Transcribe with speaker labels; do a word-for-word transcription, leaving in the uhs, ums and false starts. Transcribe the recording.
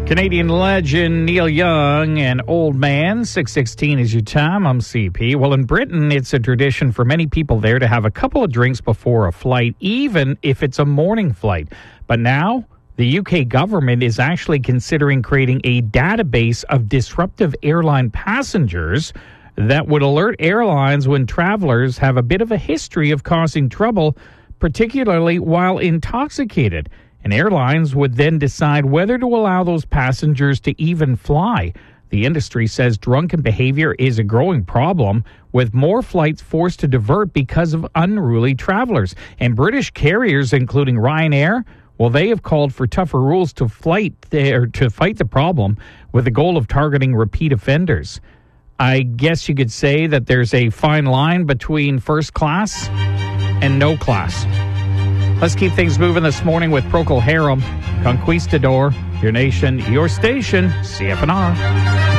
Speaker 1: Canadian legend Neil Young, an old man, six sixteen is your time. I'm C P. Well, in Britain, it's a tradition for many people there to have a couple of drinks before a flight, even if it's a morning flight. But now, the U K government is actually considering creating a database of disruptive airline passengers that would alert airlines when travelers have a bit of a history of causing trouble, particularly while intoxicated. And airlines would then decide whether to allow those passengers to even fly. The industry says drunken behavior is a growing problem, with more flights forced to divert because of unruly travelers. And British carriers, including Ryanair, well, they have called for tougher rules to flight or to fight the problem, with the goal of targeting repeat offenders. I guess you could say that there's a fine line between first class and no class. Let's keep things moving this morning with Procol Harum, Conquistador, your nation, your station, C F N R.